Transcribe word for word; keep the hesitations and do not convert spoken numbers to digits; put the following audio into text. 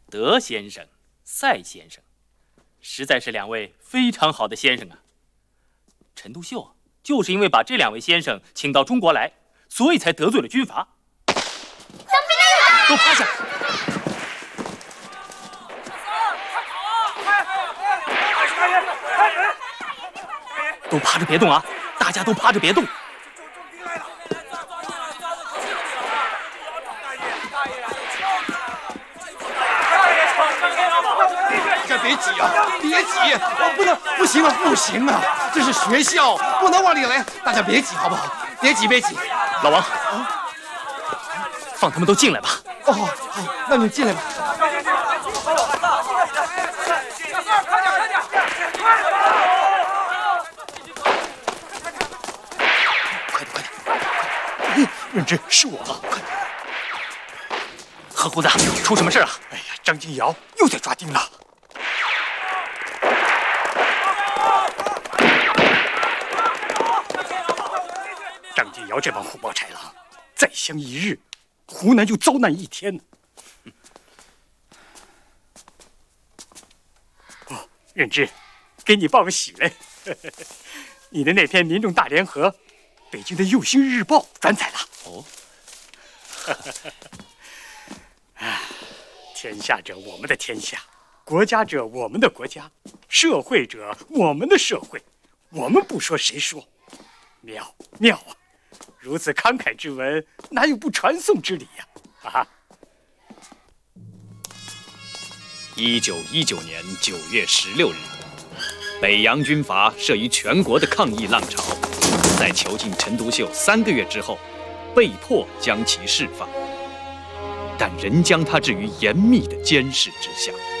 德先生、赛先生，实在是两位非常好的先生啊。陈独秀就是因为把这两位先生请到中国来，所以才得罪了军阀。都趴下！都趴着别动啊！大家都趴着别动。 大家别挤啊！别挤！我不能，不行了，不行啊！这是学校，不能往里来。大家别挤，好不好？别挤，别挤。 老王，啊、放他们都进来吧。 哦，好，那你进来吧。 快点，快点！ 润之，是我，快点！ 何胡子，出什么事啊？ 哎呀，张金尧又在抓丁了。张金尧这帮虎豹豺狼，再相一日，湖南就遭难一天。哦，润之，给你报个喜嘞！你的那篇《民众大联合》，北京的《右星日报》转载了。哦。啊，天下者我们的天下，国家者我们的国家，社会者我们的社会，我们不说谁说？妙妙啊！如此慷慨之文，哪有不传颂之理呀？哈哈。 一九一九年九月十六日，北洋军阀慑于全国的抗议浪潮，在囚禁陈独秀三个月之后，被迫将其释放，但仍将他置于严密的监视之下。